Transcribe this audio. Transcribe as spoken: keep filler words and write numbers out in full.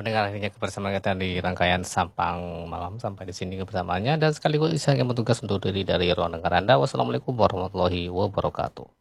pendengar, akhirnya kebersamaan kita di rangkaian Sampang Malam. Sampai di sini kebersamaannya dan sekaligus saya ingin bertugas untuk diri dari ruang dengar Anda. Wassalamualaikum warahmatullahi wabarakatuh.